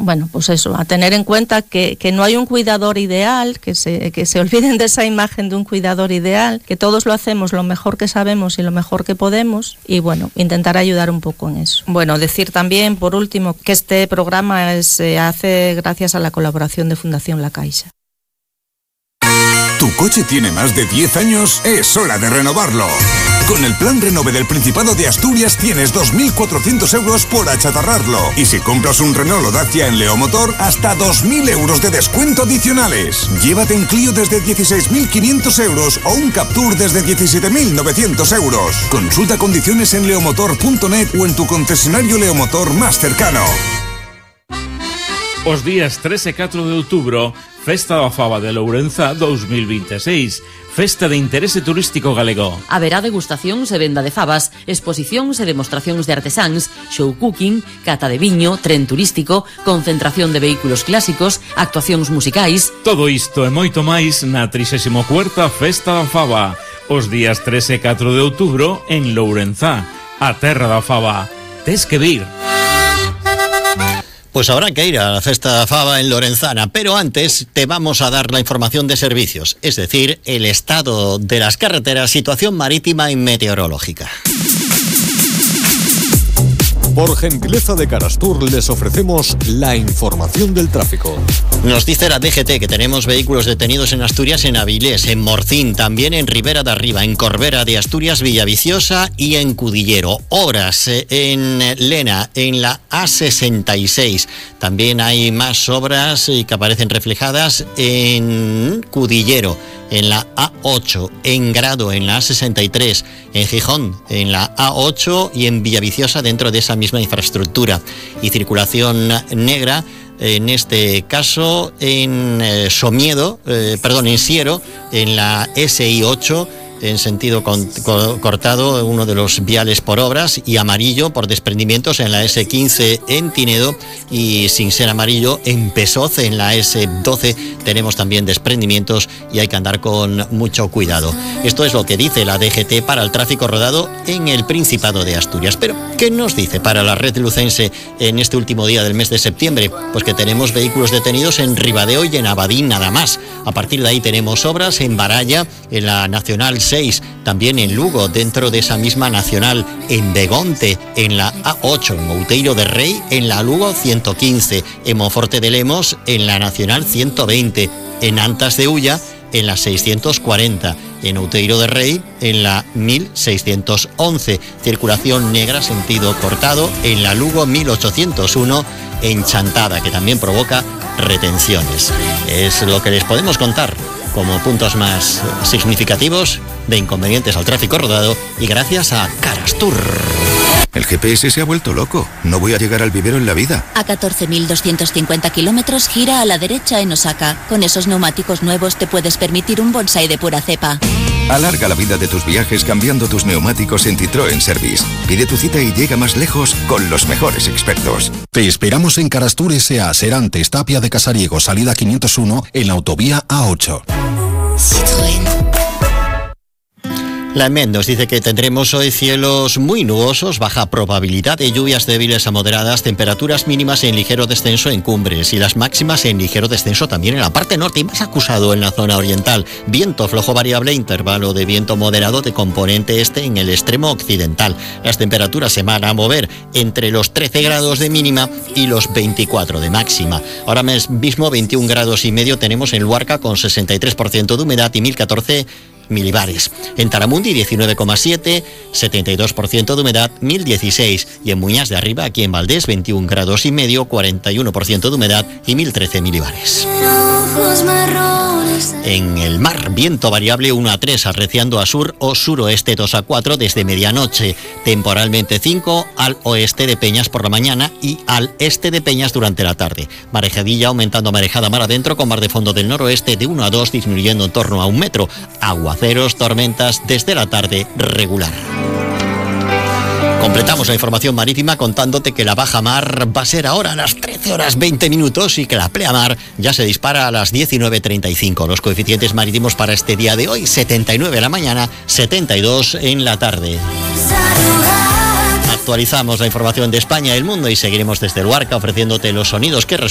bueno, pues eso, a tener en cuenta que no hay un cuidador ideal, que se olviden de esa imagen de un cuidador ideal, que todos lo hacemos lo mejor que sabemos y lo mejor que podemos, y bueno, intentar ayudar un poco en eso. Bueno, decir también, por último, que este programa se hace gracias a la colaboración de Fundación La Caixa. ¿Tu coche tiene más de 10 años? Es hora de renovarlo. Con el Plan Renove del Principado de Asturias tienes 2.400 euros por achatarrarlo. Y si compras un Renault o Dacia en Leomotor, hasta 2.000 euros de descuento adicionales. Llévate un Clio desde 16.500 euros o un Captur desde 17.900 euros. Consulta condiciones en leomotor.net o en tu concesionario Leomotor más cercano. Os días 3 e 4 de outubro, Festa da Faba de Lourenzá 2026, Festa de Interese Turístico Galego. Haberá degustacións e venda de fabas, exposicións e demostracións de artesáns, show cooking, cata de viño, tren turístico, concentración de vehículos clásicos, actuacións musicais. Todo isto e moito máis na 34ª Festa da Faba, os días 3 e 4 de outubro en Lourenzá, a terra da faba. Tes que vir. Pues habrá que ir a la Festa da Faba en Lorenzana, pero antes te vamos a dar la información de servicios, es decir, el estado de las carreteras, situación marítima y meteorológica. Por gentileza de Carastur les ofrecemos la información del tráfico. Nos dice la DGT que tenemos vehículos detenidos en Asturias, en Avilés, en Morcín, también en Ribera de Arriba, en Corbera de Asturias, Villaviciosa y en Cudillero. Obras en Lena, en la A66. También hay más obras que aparecen reflejadas en Cudillero, en la A8, en Grado, en la A63, en Gijón, en la A8 y en Villaviciosa dentro de esa misma infraestructura. Y circulación negra, en este caso en en Siero, en la SI8, en sentido cortado, uno de los viales por obras, y amarillo por desprendimientos en la S15 en Tinedo, y sin ser amarillo en Pesoz, en la S12 tenemos también desprendimientos y hay que andar con mucho cuidado. Esto es lo que dice la DGT para el tráfico rodado en el Principado de Asturias. Pero, ¿qué nos dice para la red lucense en este último día del mes de septiembre? Pues que tenemos vehículos detenidos en Ribadeo y en Abadín nada más. A partir de ahí tenemos obras en Baralla, en la Nacional 6, también en Lugo, dentro de esa misma nacional, en Begonte, en la A8, en Outeiro de Rey, en la Lugo 115, en Monforte de Lemos, en la Nacional 120, en Antas de Ulla, en la 640, en Outeiro de Rey, en la 1611, circulación negra sentido cortado, en la Lugo 1801, en Chantada, que también provoca retenciones. Es lo que les podemos contar como puntos más significativos de inconvenientes al tráfico rodado, y gracias a Carastur. El GPS se ha vuelto loco. No voy a llegar al vivero en la vida. A 14.250 kilómetros gira a la derecha en Osaka. Con esos neumáticos nuevos te puedes permitir un Bonsai de pura cepa. Alarga la vida de tus viajes cambiando tus neumáticos en Citroën Service. Pide tu cita y llega más lejos con los mejores expertos. Te esperamos en Carastur S.A. Serantes, Tapia de Casariego, salida 501, en la autovía A8. Citroën. La EMET nos dice que tendremos hoy cielos muy nubosos, baja probabilidad de lluvias débiles a moderadas, temperaturas mínimas en ligero descenso en cumbres y las máximas en ligero descenso también en la parte norte y más acusado en la zona oriental. Viento flojo variable, intervalo de viento moderado de componente este en el extremo occidental. Las temperaturas se van a mover entre los 13 grados de mínima y los 24 de máxima. Ahora mismo 21 grados y medio tenemos en Luarca con 63% de humedad y 1014 milibares. En Taramundi 19,7, 72% de humedad, 1016. Y en Muñas de Arriba, aquí en Valdés, 21 grados y medio, 41% de humedad y 1013 milibares. En el mar, viento variable 1 a 3, arreciando a sur o suroeste 2 a 4 desde medianoche. Temporalmente 5 al oeste de Peñas por la mañana y al este de Peñas durante la tarde. Marejadilla aumentando marejada mar adentro con mar de fondo del noroeste de 1 a 2, disminuyendo en torno a 1 metro. Aguaceros, tormentas desde la tarde regular. Completamos la información marítima contándote que la baja mar va a ser ahora a las 13 horas 20 minutos y que la pleamar ya se dispara a las 19:35. Los coeficientes marítimos para este día de hoy: 79 en la mañana, 72 en la tarde. Actualizamos la información de España y el mundo y seguiremos desde Luarca ofreciéndote los sonidos que